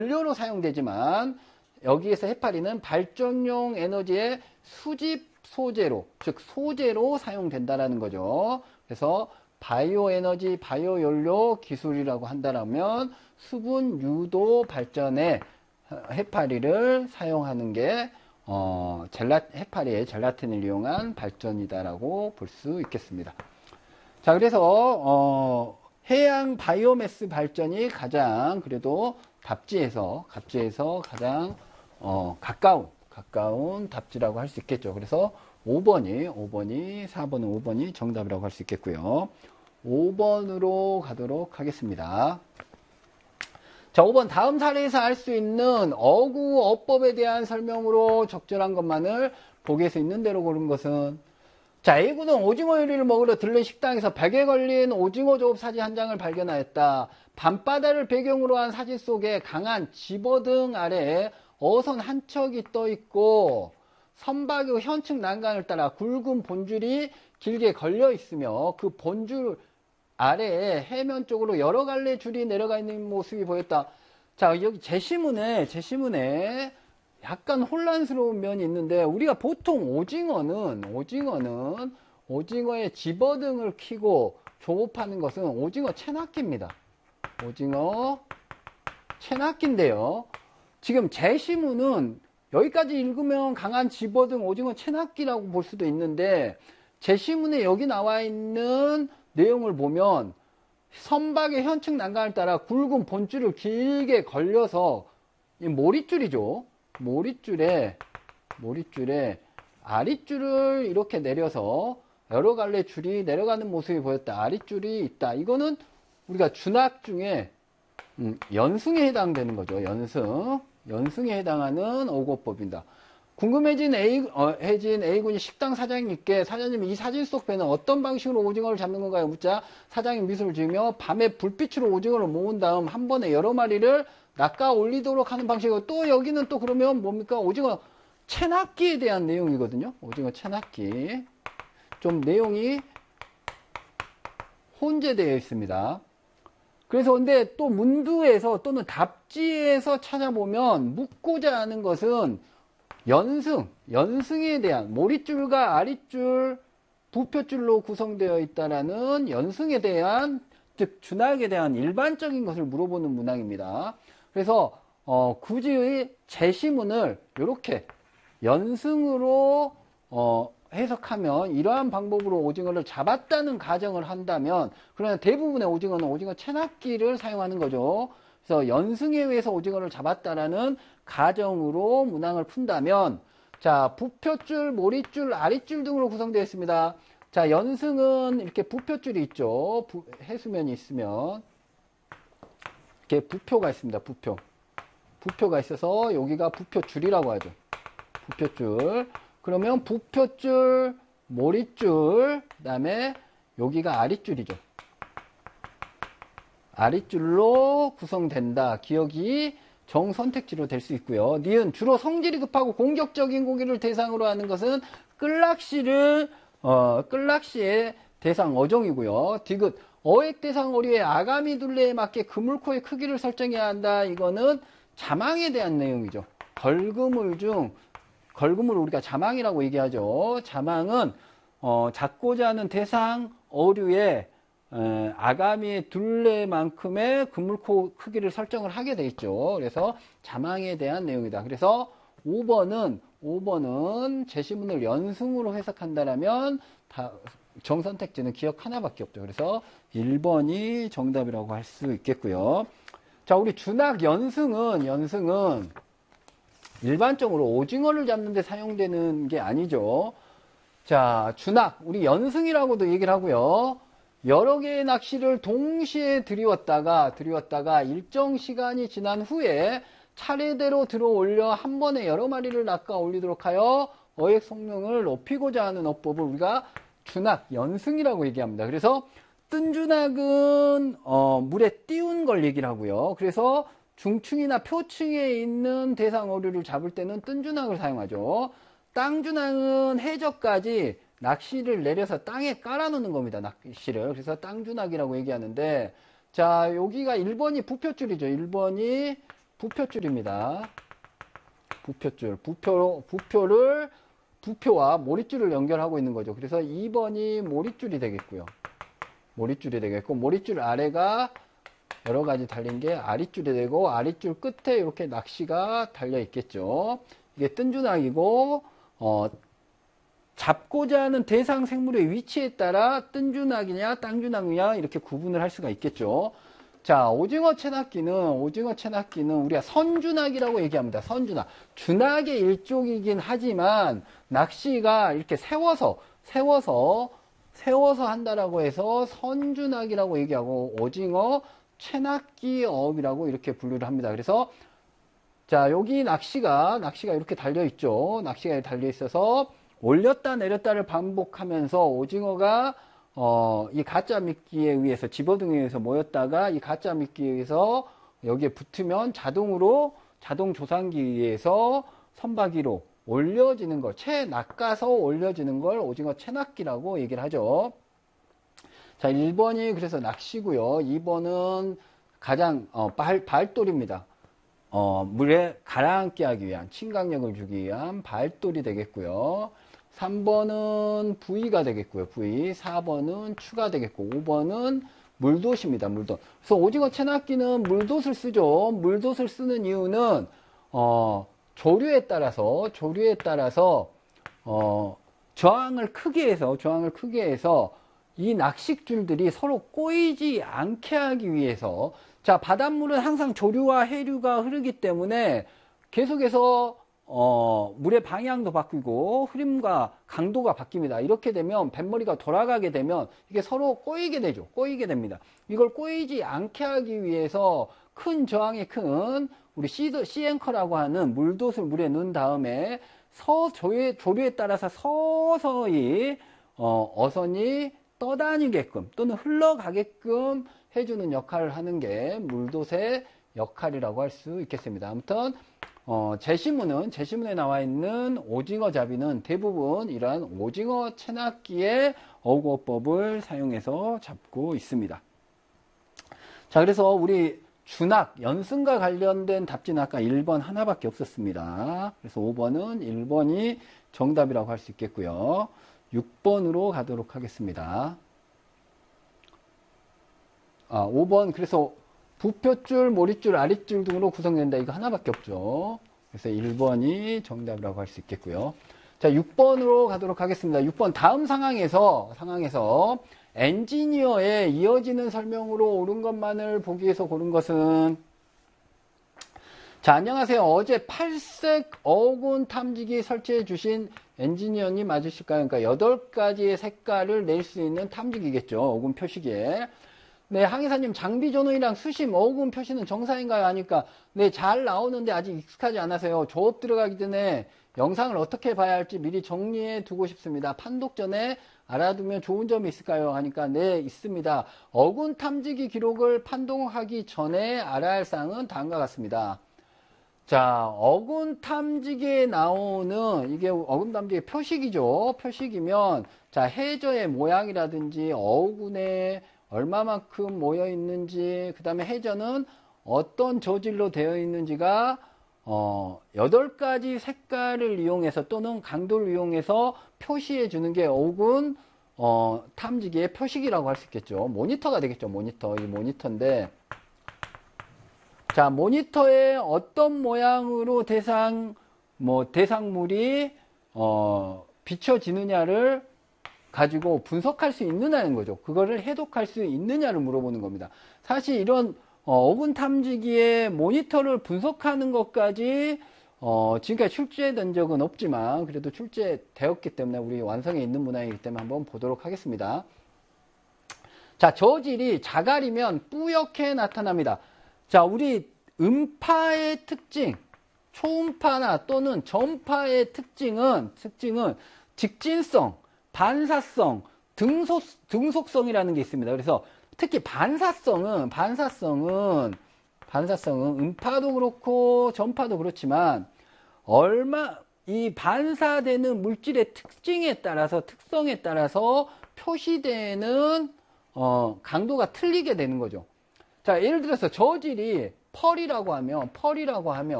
연료로 사용되지만 여기에서 해파리는 발전용 에너지의 수집 소재로, 즉 소재로 사용된다라는 거죠. 그래서 바이오 에너지, 바이오 연료 기술이라고 한다면 수분 유도 발전에 해파리를 사용하는 게 해파리의 젤라틴을 이용한 발전이다라고 볼 수 있겠습니다. 자, 그래서 해양 바이오매스 발전이 가장 그래도 답지에서 가장 가까운 답지라고 할 수 있겠죠. 그래서 4번이 4번은 5번이 정답이라고 할 수 있겠고요. 5번으로 가도록 하겠습니다. 자, 5번 다음 사례에서 알 수 있는 어구 어법에 대한 설명으로 적절한 것만을 보기에서 있는 대로 고른 것은, 자, A군은 오징어 요리를 먹으러 들른 식당에서 벽에 걸린 오징어 조업 사진 한 장을 발견하였다. 밤바다를 배경으로 한 사진 속에 강한 집어등 아래에 어선 한 척이 떠 있고 선박의 현측 난간을 따라 굵은 본줄이 길게 걸려 있으며 그 본줄 아래에 해면 쪽으로 여러 갈래 줄이 내려가 있는 모습이 보였다. 자, 여기 제시문에 약간 혼란스러운 면이 있는데, 우리가 보통 오징어의 집어등을 켜고 조업하는 것은 오징어 채낚기입니다. 오징어 채낚기인데요. 지금 제시문은 여기까지 읽으면 강한 집어등 오징어 채낚기라고 볼 수도 있는데, 제시문에 여기 나와 있는 내용을 보면 선박의 현측 난간을 따라 굵은 본줄을 길게 걸려서, 이 모릿줄이죠. 모릿줄에 아랫줄을 이렇게 내려서 여러 갈래 줄이 내려가는 모습이 보였다. 아랫줄이 있다. 이거는 우리가 준학 중에 연승에 해당되는 거죠. 연승에 해당하는 어구어법입니다. 궁금해진 A군이 식당 사장님께, 사장님 이 사진 속 배는 어떤 방식으로 오징어를 잡는 건가요? 묻자 사장님 미소를 지으며 밤에 불빛으로 오징어를 모은 다음 한 번에 여러 마리를 낚아 올리도록 하는 방식이고, 또 여기는 또 그러면 뭡니까? 오징어 채낚기에 대한 내용이거든요. 오징어 채낚기. 좀 내용이 혼재되어 있습니다. 그래서 근데 또 문두에서 또는 답지에서 찾아보면 묻고자 하는 것은 연승에 대한 모릿줄과 아랫줄, 부표줄로 구성되어 있다라는 연승에 대한, 즉 준학에 대한 일반적인 것을 물어보는 문항입니다. 그래서 굳이 제시문을 이렇게 연승으로 해석하면 이러한 방법으로 오징어를 잡았다는 가정을 한다면, 그러나 대부분의 오징어는 오징어 채낚기를 사용하는 거죠. 그래서 연승에 의해서 오징어를 잡았다라는 가정으로 문항을 푼다면, 자, 부표줄, 모릿줄, 아랫줄 등으로 구성되어 있습니다. 자, 연승은 이렇게 부표줄이 있죠. 해수면이 있으면 이렇게 부표가 있습니다. 부표가 있어서 여기가 부표줄이라고 하죠. 부표줄. 그러면 부표줄, 모릿줄, 그 다음에 여기가 아랫줄이죠. 아랫줄로 구성된다. 기억이 정선택지로 될 수 있고요. 니은 주로 성질이 급하고 공격적인 고기를 대상으로 하는 것은 끌락시의 대상 어종이고요. 디귿 어획 대상 어류의 아가미 둘레에 맞게 그물코의 크기를 설정해야 한다. 이거는 자망에 대한 내용이죠. 걸그물 우리가 자망이라고 얘기하죠. 자망은 잡고자 하는 대상 어류의 아가미의 둘레만큼의 그물코 크기를 설정을 하게 돼 있죠. 그래서 자망에 대한 내용이다. 그래서 5번은 제시문을 연승으로 해석한다라면 정선택지는 기억 하나밖에 없죠. 그래서 1번이 정답이라고 할 수 있겠고요. 자, 우리 준학 연승은 일반적으로 오징어를 잡는 데 사용되는 게 아니죠. 자, 준학 우리 연승이라고도 얘기를 하고요. 여러 개의 낚시를 동시에 들이웠다가 일정 시간이 지난 후에 차례대로 들어 올려 한 번에 여러 마리를 낚아 올리도록 하여 어획 성능을 높이고자 하는 어법을 우리가 준학, 연승이라고 얘기합니다. 그래서 뜬준학은 물에 띄운 걸 얘기를 하고요. 그래서 중층이나 표층에 있는 대상 어류를 잡을 때는 뜬준학을 사용하죠. 땅준학은 해저까지 낚시를 내려서 땅에 깔아놓는 겁니다. 낚시를. 그래서 땅준학이라고 얘기하는데, 자, 여기가 1번이 부표줄이죠. 1번이 부표줄입니다. 부표줄. 부표와 모릿줄을 연결하고 있는 거죠. 그래서 2번이 모릿줄이 되겠고요. 모릿줄이 되겠고, 모릿줄 아래가 여러 가지 달린 게 아릿줄이 되고, 아릿줄 끝에 이렇게 낚시가 달려 있겠죠. 이게 뜬주낙이고, 잡고자 하는 대상 생물의 위치에 따라 뜬주낙이냐, 땅주낙이냐, 이렇게 구분을 할 수가 있겠죠. 자, 오징어 채낚기는 우리가 선주낙이라고 얘기합니다. 선주낙. 주낙의 일종이긴 하지만, 낚시가 이렇게 세워서 한다라고 해서 선주낙이라고 얘기하고, 오징어 채낚기어업이라고 이렇게 분류를 합니다. 그래서, 자, 여기 낚시가 이렇게 달려있죠. 낚시가 달려 있어서, 올렸다 내렸다를 반복하면서 오징어가 이 가짜 미끼에 의해서 집어등에 의해서 모였다가 이 가짜 미끼에 의해서 여기에 붙으면 자동 조상기에 의해서 선박위로 올려지는 걸, 채 낚아서 올려지는 걸 오징어 채낚기라고 얘기를 하죠. 자, 1번이 그래서 낚시고요. 2번은 가장 발돌입니다. 물에 가라앉게 하기 위한, 침강력을 주기 위한 발돌이 되겠고요. 3번은 부위가 되겠고요. 부위. 4번은 추가 되겠고, 5번은 물돛입니다. 물돛. 그래서 오징어 채낚기는 물돛을 쓰죠. 물돛을 쓰는 이유는 조류에 따라서 저항을 크게 해서 이 낚싯줄들이 서로 꼬이지 않게 하기 위해서, 자, 바닷물은 항상 조류와 해류가 흐르기 때문에 계속해서 물의 방향도 바뀌고 흐름과 강도가 바뀝니다. 이렇게 되면 뱃머리가 돌아가게 되면 이게 서로 꼬이게 됩니다. 이걸 꼬이지 않게 하기 위해서 큰 저항이 큰 우리 시앵커라고 하는 물돛을 물에 넣은 다음에 조류에 따라서 서서히 어선이 떠다니게끔 또는 흘러가게끔 해주는 역할을 하는 게 물돛의 역할이라고 할 수 있겠습니다. 아무튼 제시문에 나와 있는 오징어 잡이는 대부분 이러한 오징어 채낚기의 어구어법을 사용해서 잡고 있습니다. 자, 그래서 우리 주낙, 연승과 관련된 답지는 아까 1번 하나밖에 없었습니다. 그래서 1번이 정답이라고 할 수 있겠고요. 6번으로 가도록 하겠습니다. 5번, 그래서 부표줄, 모릿줄, 아릿줄 등으로 구성된다. 이거 하나밖에 없죠. 그래서 1번이 정답이라고 할 수 있겠고요. 자, 6번으로 가도록 하겠습니다. 6번, 다음 상황에서 엔지니어의 이어지는 설명으로 옳은 것만을 보기 위해서 고른 것은, 자, 안녕하세요. 어제 팔색 어군 탐지기 설치해 주신 엔지니어님 맞으실까요? 그러니까 8가지의 색깔을 낼 수 있는 탐지기겠죠. 어군 표시기에. 네, 항해사님, 장비 전원이랑 수심, 어군 표시는 정상인가요? 하니까, 네, 잘 나오는데 아직 익숙하지 않아서요. 조업 들어가기 전에 영상을 어떻게 봐야 할지 미리 정리해 두고 싶습니다. 판독 전에 알아두면 좋은 점이 있을까요? 하니까, 네, 있습니다. 어군 탐지기 기록을 판독하기 전에 알아야 할 사항은 다음과 같습니다. 자, 어군 탐지기에 나오는, 이게 어군 탐지기의 표식이죠. 표식이면, 자, 해저의 모양이라든지, 어군에 얼마만큼 모여 있는지, 그 다음에 해저는 어떤 저질로 되어 있는지가 8가지 색깔을 이용해서 또는 강도를 이용해서 표시해 주는 게 어군 탐지기의 표식이라고 할 수 있겠죠. 모니터가 되겠죠. 모니터. 이 모니터인데, 자, 모니터에 어떤 모양으로 대상물이 비춰지느냐를 가지고 분석할 수 있느냐는 거죠. 그거를 해독할 수 있느냐를 물어보는 겁니다. 사실 이런 어군 탐지기의 모니터를 분석하는 것까지 지금까지 출제된 적은 없지만 그래도 출제되었기 때문에 우리 완성에 있는 문항이기 때문에 한번 보도록 하겠습니다. 자, 저질이 자갈이면 뿌옇게 나타납니다. 자, 우리 음파의 특징, 초음파나 또는 전파의 특징은 직진성, 반사성, 등속성이라는 게 있습니다. 그래서 특히 반사성은 음파도 그렇고 전파도 그렇지만 이 반사되는 물질의 특성에 따라서 표시되는 강도가 틀리게 되는 거죠. 자, 예를 들어서 저질이 펄이라고 하면